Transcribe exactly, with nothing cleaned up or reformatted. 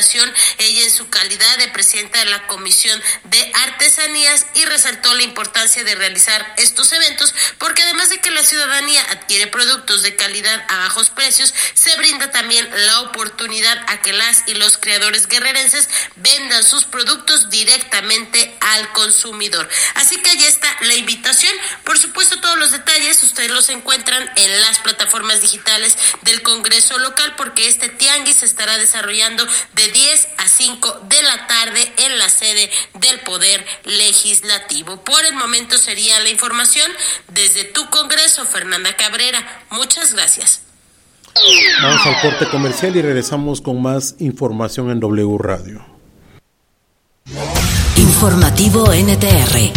invitación, ella en su calidad de presidenta de la Comisión de Artesanías, y resaltó la importancia de realizar estos eventos porque además de que la ciudadanía adquiere productos de calidad a bajos precios, se brinda también la oportunidad a que las y los creadores guerrerenses vendan sus productos directamente al consumidor. Así que allí está la invitación. Por supuesto, todos los detalles ustedes los encuentran en las plataformas digitales del Congreso local, porque este tianguis se estará desarrollando de diez a cinco de la tarde en la sede del Poder Legislativo. Por el momento sería la información desde tu Congreso, Fernanda Cabrera. Muchas gracias. Vamos al corte comercial y regresamos con más información en W Radio. Informativo N T R.